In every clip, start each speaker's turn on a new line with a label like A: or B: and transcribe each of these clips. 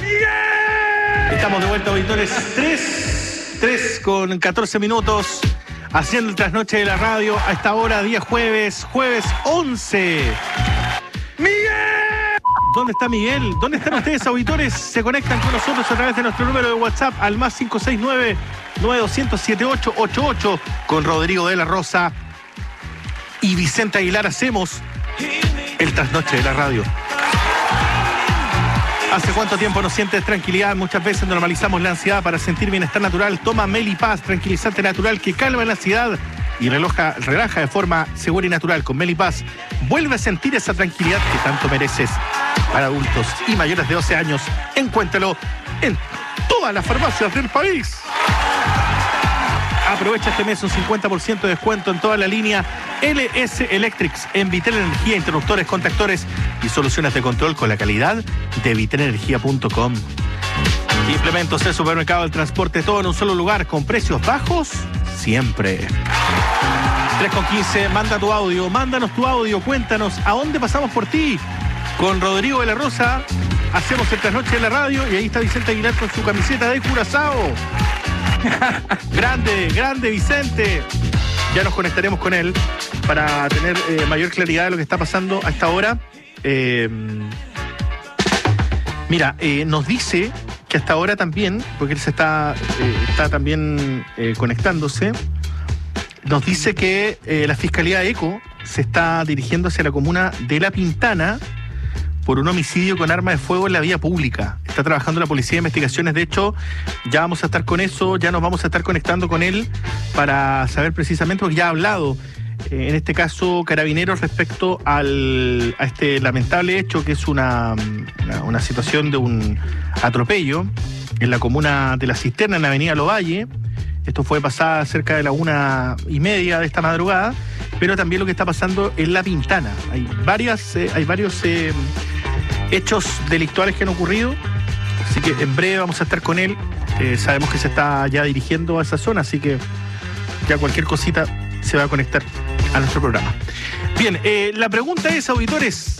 A: Estamos de vuelta, auditores. 3 con 14 minutos, haciendo el trasnoche de la radio a esta hora, día jueves 11. ¡Miguel! ¿Dónde está Miguel? ¿Dónde están ustedes, auditores? Se conectan con nosotros a través de nuestro número de WhatsApp al más 569-9200-7888. Con Rodrigo de la Rosa y Vicente Aguilar hacemos el trasnoche de la radio. ¿Hace cuánto tiempo no sientes tranquilidad? Muchas veces normalizamos la ansiedad para sentir bienestar natural. Toma Melipaz, tranquilizante natural que calma la ansiedad y relaja de forma segura y natural. Con Melipaz vuelve a sentir esa tranquilidad que tanto mereces. Para adultos y mayores de 12 años, encuéntralo en todas las farmacias del país. Aprovecha este mes un 50% de descuento en toda la línea LS Electrics en Vitel Energía, interruptores, contactores y soluciones de control con la calidad de vitelenergia.com. Implementos de supermercado del transporte, todo en un solo lugar, con precios bajos siempre. 3:15, mándanos tu audio, cuéntanos a dónde pasamos por ti. Con Rodrigo de la Rosa hacemos el trasnoche de la radio y ahí está Vicente Aguilar con su camiseta de Curazao. Grande Vicente. Ya nos conectaremos con él para tener mayor claridad de lo que está pasando a esta hora. Nos dice que hasta ahora también, porque él está también conectándose, nos dice que la Fiscalía de ECO se está dirigiendo hacia la comuna de La Pintana por un homicidio con arma de fuego en la vía pública. Está trabajando la Policía de Investigaciones, de hecho, ya vamos a estar con eso, ya nos vamos a estar conectando con él para saber precisamente, porque ya ha hablado, en este caso, Carabineros respecto a este lamentable hecho, que es una situación de un atropello en la comuna de La Cisterna, en la avenida Lovalle. Esto fue pasada cerca de la 1:30 de esta madrugada, pero también lo que está pasando en La Pintana. Hay varios hechos delictuales que han ocurrido, así que en breve vamos a estar con él. Sabemos que se está ya dirigiendo a esa zona, así que ya cualquier cosita se va a conectar a nuestro programa. Bien, la pregunta es, auditores,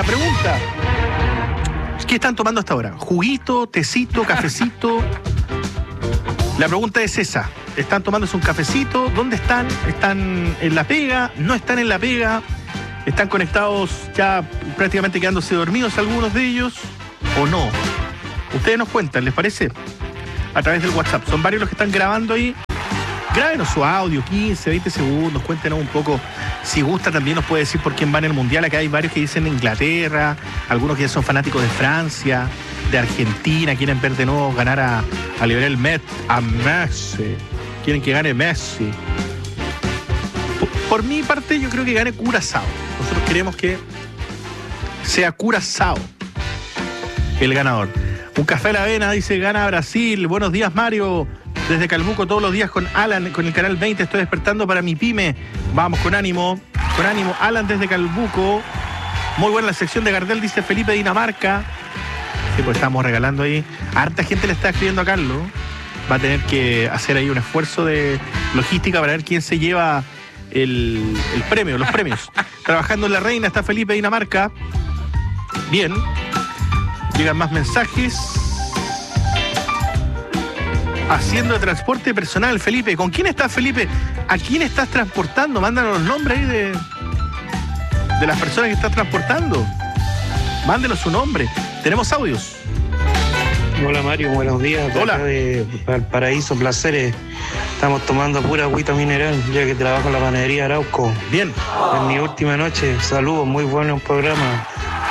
A: ¿qué están tomando hasta ahora? ¿Juguito, tecito, cafecito? La pregunta es esa. ¿Están tomándose un cafecito? ¿Dónde están? ¿Están en la pega? ¿No están en la pega? ¿Están conectados ya prácticamente quedándose dormidos algunos de ellos? ¿O no? Ustedes nos cuentan, ¿les parece? A través del WhatsApp. Son varios los que están grabando ahí. Grábenos su audio, 15, 20 segundos, cuéntenos un poco. Si gusta, también nos puede decir por quién va en el Mundial. Acá hay varios que dicen Inglaterra, algunos que ya son fanáticos de Francia, de Argentina, quieren ver de nuevo ganar a Lionel Messi, a Messi. Quieren que gane Messi. Por mi parte, yo creo que gane Curazao. Nosotros queremos que sea Curazao el ganador. Un café a la avena, dice, gana Brasil. Buenos días, Mario. Desde Calbuco todos los días con Alan, con el canal 20. Estoy despertando para mi pyme. Vamos, con ánimo. Con ánimo. Alan desde Calbuco. Muy buena la sección de Gardel, dice Felipe de Dinamarca. Sí, pues estamos regalando ahí. Harta gente le está escribiendo a Carlos. Va a tener que hacer ahí un esfuerzo de logística para ver quién se lleva el premio, los premios. Trabajando en La Reina está Felipe de Dinamarca. Bien. Llegan más mensajes. Haciendo de transporte personal, Felipe. ¿Con quién estás, Felipe? ¿A quién estás transportando? Mándanos los nombres ahí de las personas que estás transportando. Mándenos su nombre. Tenemos audios.
B: Hola, Mario, buenos días.
A: Hola.
B: Acá de Valparaíso, Placeres. Estamos tomando pura agüita mineral, ya que trabajo en la panadería Arauco.
A: Bien.
B: En mi última noche. Saludos, muy bueno el programa.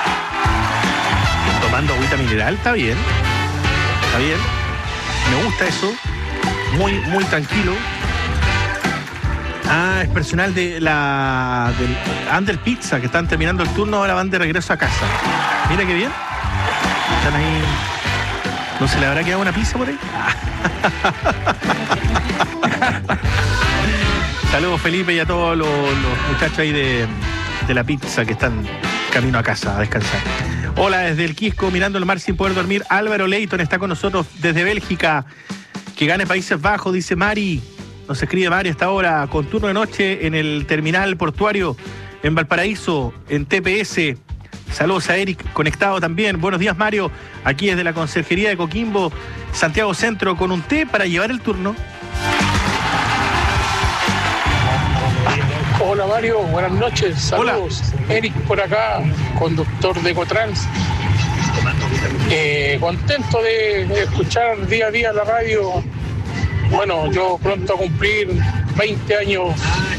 A: Tomando agüita mineral, está bien. Está bien. Me gusta eso. Muy tranquilo. Ah, es personal del Under Pizza, que están terminando el turno, ahora van de regreso a casa. Mira qué bien. Están ahí. ¿No se le habrá quedado una pizza por ahí? Saludos, Felipe, y a todos los muchachos ahí de la pizza que están camino a casa a descansar. Hola, desde el Quisco, mirando el mar sin poder dormir. Álvaro Leighton está con nosotros desde Bélgica. Que gane Países Bajos, dice Mari. Nos escribe Mari hasta ahora, con turno de noche en el terminal portuario en Valparaíso, en TPS. Saludos a Eric, conectado también. Buenos días, Mario. Aquí desde la Conserjería de Coquimbo, Santiago Centro, con un té para llevar el turno.
C: Hola Mario, buenas noches, saludos.
A: Hola.
C: Eric por acá, conductor de Ecotrans. Contento de escuchar día a día la radio. Bueno, yo pronto a cumplir 20 años,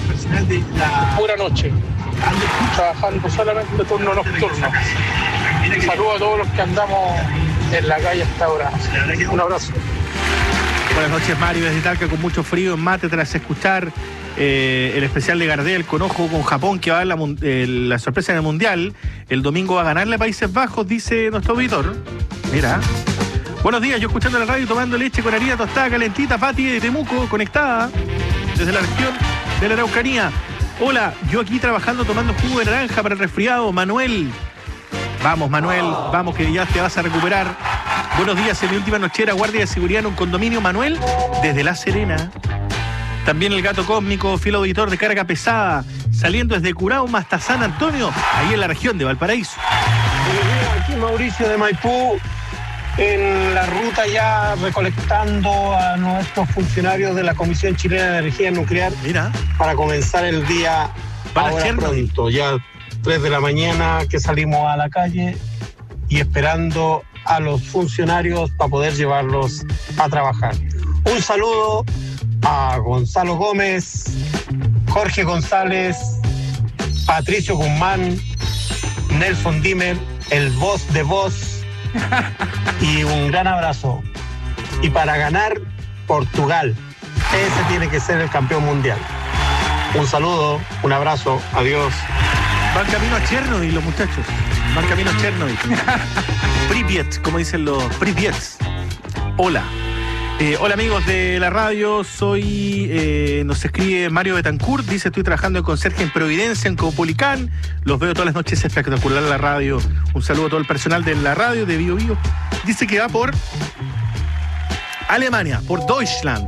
C: pura noche, trabajando solamente turno nocturno. Saludos a todos los que andamos en la calle hasta ahora. Un abrazo.
A: Buenas noches, Mario, desde Talca, con mucho frío en mate tras escuchar el especial de Gardel con ojo con Japón, que va a la sorpresa en el Mundial. El domingo va a ganarle a Países Bajos, dice nuestro auditor. Mira. Buenos días, yo escuchando la radio, tomando leche con harina tostada calentita. Pati de Temuco, conectada desde la región de la Araucanía. Hola, yo aquí trabajando tomando jugo de naranja para el resfriado. Manuel. Vamos, Manuel, vamos que ya te vas a recuperar. Buenos días, en mi última nochera, guardia de seguridad en un condominio. Manuel, desde La Serena. También el gato cósmico, fiel auditor de carga pesada, saliendo desde Curauma hasta San Antonio, ahí en la región de Valparaíso.
D: Aquí Mauricio de Maipú, en la ruta ya recolectando a nuestros funcionarios de la Comisión Chilena de Energía Nuclear.
A: Mira,
D: para comenzar el día ahora pronto, ya 3 de la mañana que salimos a la calle y esperando a los funcionarios para poder llevarlos a trabajar. Un saludo a Gonzalo Gómez, Jorge González, Patricio Guzmán, Nelson Dimmer, el voz de voz, y un gran abrazo. Y para ganar, Portugal. Ese tiene que ser el campeón mundial. Un saludo, un abrazo, adiós.
A: Van camino a Chernobyl los muchachos. Van camino a Chernobyl. Pripyat, como dicen los Pripyats. Hola. Hola amigos de la radio, nos escribe Mario Betancourt, dice estoy trabajando de conserje en Providencia, en Caupolicán, los veo todas las noches, espectacular la radio, un saludo a todo el personal de la radio de Bio Bio. Dice que va por Alemania, por Deutschland,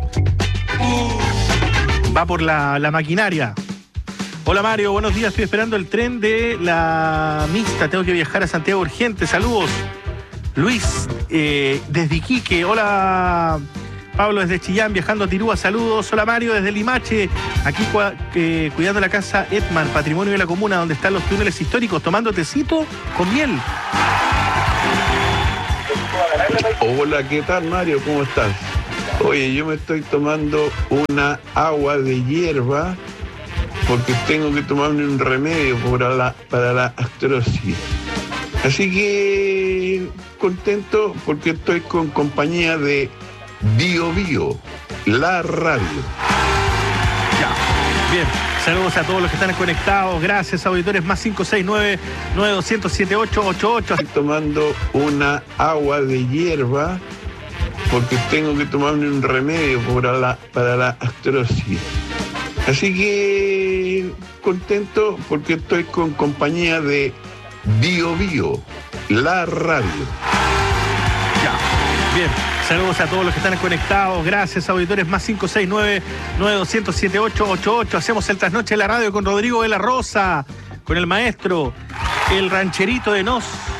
A: va por la maquinaria. Hola Mario, buenos días, estoy esperando el tren de la mixta, tengo que viajar a Santiago urgente, saludos. Luis, desde Iquique, hola Pablo desde Chillán, viajando a Tirúa, saludos. Hola Mario desde Limache, aquí cuidando la casa Etman, patrimonio de la comuna, donde están los túneles históricos, tomando tecito con miel.
E: Hola, ¿qué tal Mario? ¿Cómo estás? Oye, yo me estoy tomando una agua de hierba porque tengo que tomarme un remedio para la artrosis. Así que contento porque estoy con compañía de Bio Bio, la radio.
A: Ya, bien. Saludos a todos los que están conectados. Gracias, auditores. Más 569-9207-888.
E: Estoy tomando una agua de hierba porque tengo que tomarme un remedio para la artrosis. Así que contento porque estoy con compañía de Bio Bio, la radio.
A: Ya, bien. Saludos a todos los que están conectados. Gracias, auditores. Más 569-9207-888. Hacemos el trasnoche de la radio con Rodrigo de la Rosa, con el maestro, el rancherito de Nos.